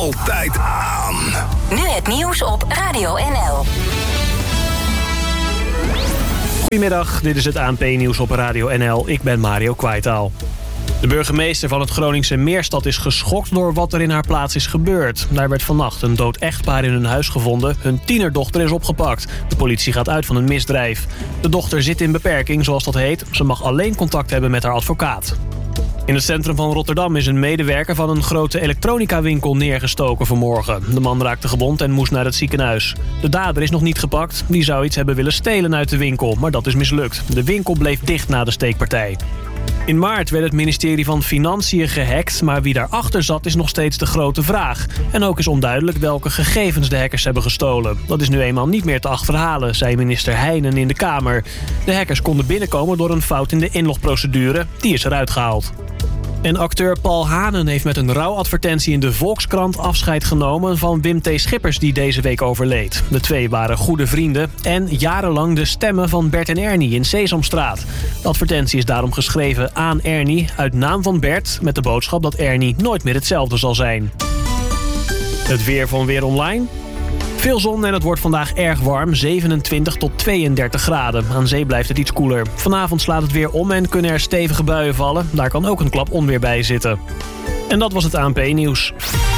altijd aan. Nu het nieuws op Radio NL. Goedemiddag, dit is het ANP-nieuws op Radio NL. Ik ben Mario Kwaitaal. De burgemeester van het Groningse Meerstad is geschokt door wat er in haar plaats is gebeurd. Daar werd vannacht een dood echtpaar in hun huis gevonden. Hun tienerdochter is opgepakt. De politie gaat uit van een misdrijf. De dochter zit in beperking, zoals dat heet. Ze mag alleen contact hebben met haar advocaat. In het centrum van Rotterdam is een medewerker van een grote elektronica-winkel neergestoken vanmorgen. De man raakte gewond en moest naar het ziekenhuis. De dader is nog niet gepakt. Die zou iets hebben willen stelen uit de winkel, maar dat is mislukt. De winkel bleef dicht na de steekpartij. In maart werd het ministerie van Financiën gehackt, maar wie daarachter zat is nog steeds de grote vraag. En ook is onduidelijk welke gegevens de hackers hebben gestolen. Dat is nu eenmaal niet meer te achterhalen, zei minister Heijnen in de Kamer. De hackers konden binnenkomen door een fout in de inlogprocedure. Die is eruit gehaald. En acteur Paul Hanen heeft met een rouwadvertentie in de Volkskrant afscheid genomen van Wim T. Schippers, die deze week overleed. De twee waren goede vrienden en jarenlang de stemmen van Bert en Ernie in Sesamstraat. De advertentie is daarom geschreven aan Ernie uit naam van Bert, met de boodschap dat Ernie nooit meer hetzelfde zal zijn. Het weer van Weer Online. Veel zon en het wordt vandaag erg warm, 27 tot 32 graden. Aan zee blijft het iets koeler. Vanavond slaat het weer om en kunnen er stevige buien vallen. Daar kan ook een klap onweer bij zitten. En dat was het ANP-nieuws.